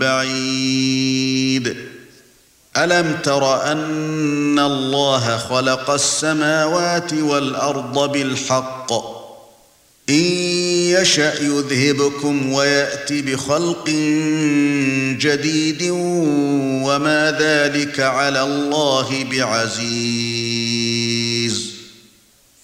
البعيد ألم تر أن الله خلق السماوات والأرض بالحق إن يشأ يذهبكم ويأت بخلق جديد وما ذلك على الله بعزيز